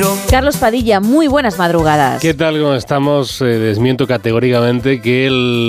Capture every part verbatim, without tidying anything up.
respiro. Carlos Padilla, muy buenas madrugadas. ¿Qué tal? ¿Cómo estamos? Eh, desmiento categóricamente que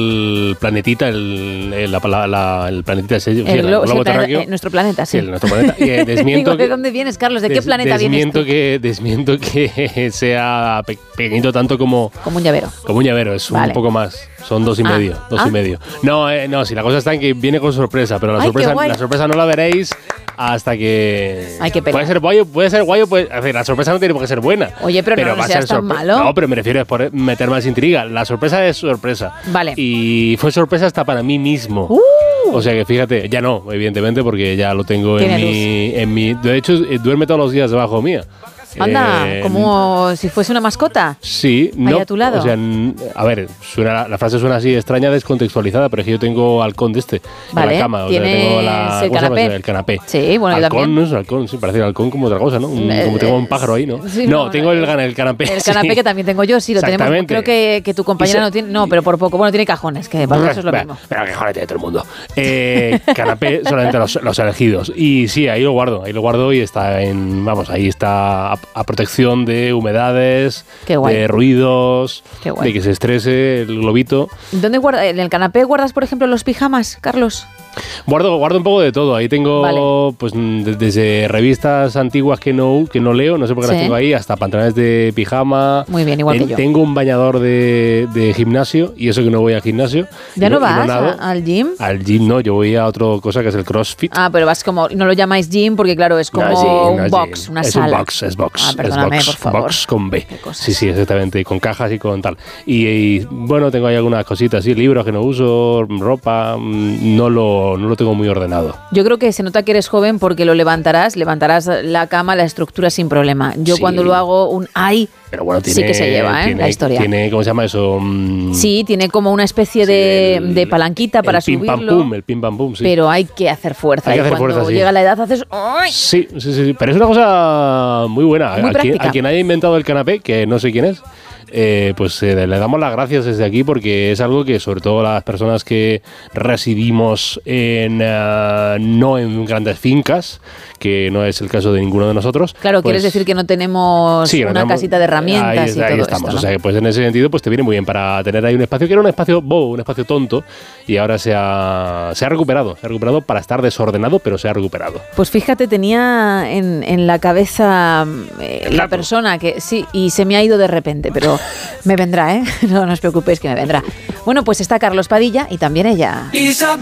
el planetita, el, el, la, la, la, el planetita, el, el, el globo, globo sí, terráqueo. Eh, nuestro planeta, sí. Sí, nuestro planeta. Y, eh, desmiento Digo, ¿de dónde vienes, Carlos? ¿De des, qué planeta desmiento vienes tú? Que, desmiento que sea pe- pequeñito tanto como... Como un llavero. Como un llavero, es Vale. un poco más. Son dos y Ah. medio. Dos Ah. y medio. No, eh, no, si la cosa está en que viene con sorpresa, pero la Ay, sorpresa, qué guay. la sorpresa no la veréis hasta que... Ay, qué pena. Puede ser guayo, puede ser guayo, puede, a ver, la sorpresa no tiene por qué ser buena. Oye, pero no, no va a seas ser tan sorpre- malo. No, pero me refiero a por meter más intriga. La sorpresa es sorpresa. Vale. Y fue sorpresa hasta para mí mismo. Uh. O sea que fíjate, ya no, evidentemente, porque ya lo tengo en Tiene mi, en mi... De hecho, eh, duerme todos los días debajo mía. Anda, Eh, como si fuese una mascota. Sí, no. a tu lado. O sea, n- a ver, suena, la frase suena así extraña, descontextualizada, pero es que yo tengo halcón de este, Vale, de la cama. O sea, tienes tengo la, el ¿cómo se llama canapé. eso? El canapé. Sí, bueno, yo halcón, también. no es halcón, sí, parece halcón como otra cosa, ¿no? Un- Eh, como tengo un pájaro ahí, ¿no? sí, no, no, tengo no, el, el canapé. El sí. canapé que también tengo yo, sí, lo tenemos. Exactamente. Creo que, que tu compañera Y se- no tiene. No, pero por poco. Bueno, tiene cajones, que para eso es lo Bah, mismo. Pero que joder, tiene todo el mundo. Eh, canapé solamente los, los elegidos. Y sí, ahí lo guardo, ahí lo guardo y está en, vamos, ahí está a, a protección de humedades, Qué guay. de ruidos, Qué guay. de que se estrese el globito. ¿Dónde guarda, en el canapé guardas, por ejemplo, los pijamas, Carlos? Guardo, guardo un poco de todo. Ahí tengo Vale. pues de- desde revistas antiguas que no, que no leo, no sé por qué Sí. las tengo ahí, hasta pantalones de pijama. Muy bien, igual Eh, que yo. Tengo un bañador de, de gimnasio, y eso que no voy al gimnasio. ¿Ya Y no y vas nado. a- al gym? Al gym no, yo voy a otra cosa que es el CrossFit. Ah, pero vas como. No lo llamáis gym porque, claro, es como No es gym, no un es box, gym. una es sala. un box, es box. Ah, es perdóname, box, por favor. box con B. Qué cosas. Sí, sí, exactamente, con cajas y con tal. Y, y, bueno, tengo ahí algunas cositas, sí, libros que no uso, ropa, mm, no lo, no lo tengo muy ordenado. Yo creo que se nota que eres joven porque lo levantarás, levantarás la cama, la estructura sin problema. Yo Sí. cuando lo hago un ay, Pero bueno, tiene, sí que se lleva, ¿eh? tiene, la historia. Tiene, ¿cómo se llama eso? Mm, Sí, tiene como una especie de, el- de palanquita para el pim, subirlo. pam, pum, el pim pam pum, sí. Pero hay que hacer fuerza. Hay que y hacer cuando fuerza, sí. llega la edad haces ¡ay! Sí, sí, sí, sí, pero es una cosa muy buena. Muy a, quien, práctica. a quien haya inventado el canapé, que no sé quién es, eh, pues eh, le damos las gracias desde aquí, porque es algo que sobre todo las personas que residimos en eh, no en grandes fincas, que no es el caso de ninguno de nosotros. Claro, pues, quieres decir que no tenemos sí, una no tenemos- casita de herramientas ahí, y ahí todo estamos. esto, ¿no? O sea que pues en ese sentido pues te viene muy bien para tener ahí un espacio que era un espacio bobo, un espacio tonto, y ahora se ha, se ha recuperado, se ha recuperado para estar desordenado, pero se ha recuperado. Pues fíjate, tenía en, en la cabeza eh, El la dato. persona que sí, y se me ha ido de repente, pero me vendrá, ¿eh? No, no os preocupéis que me vendrá. Bueno, pues está Carlos Padilla y también ella. Isabel.